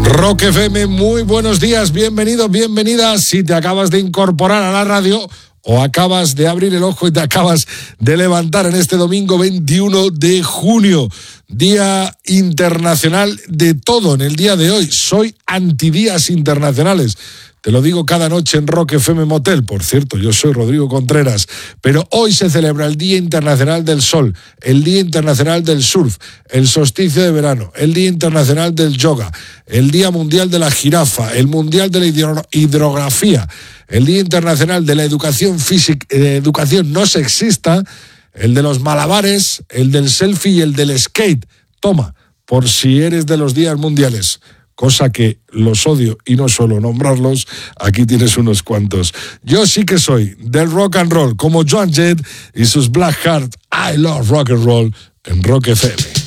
Rock FM, muy buenos días, bienvenidos, bienvenidas. Si te acabas de incorporar a la radio o acabas de abrir el ojo y te acabas de levantar en este domingo 21 de junio, Día Internacional de todo en el día de hoy. Soy antidías internacionales. Te lo digo cada noche en Rock FM Motel. Por cierto, yo soy Rodrigo Contreras, pero hoy se celebra el Día Internacional del Sol, el Día Internacional del Surf, el solsticio de verano, el Día Internacional del Yoga, el Día Mundial de la Jirafa, el Mundial de la Hidrografía, el Día Internacional de la Educación Física, Educación no sexista, el de los malabares, el del selfie y el del skate. Toma, por si eres de los días mundiales. Cosa que los odio y no suelo nombrarlos, aquí tienes unos cuantos. Yo sí que soy del rock and roll, como Joan Jett y sus Black Heart. I love rock and roll en Rock FM.